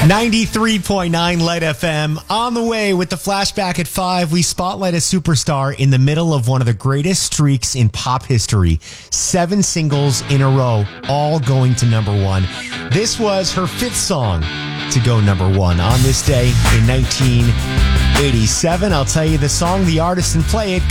93.9 Light FM. On the way with the flashback at 5, we spotlight a superstar in the middle of one of the greatest streaks in pop history. 7 singles in a row, all going to number 1. This was her 5th song to go number 1 on this day in 1987. I'll tell you the song, the artist, and play it